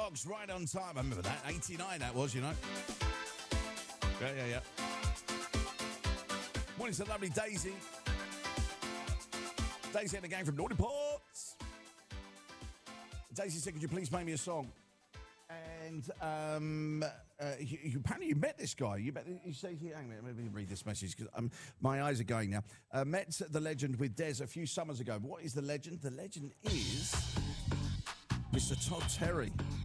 Dogs, Right on Time. I remember that. 89 that was, you know. Yeah. Morning to lovely Daisy. Daisy and the gang from Naughty Ports. Daisy said, could you please play me a song? And apparently you met this guy. You say, hang on a minute, let me read this message because my eyes are going now. Met the legend with Des a few summers ago. What is the legend? The legend is Mr. Todd Terry.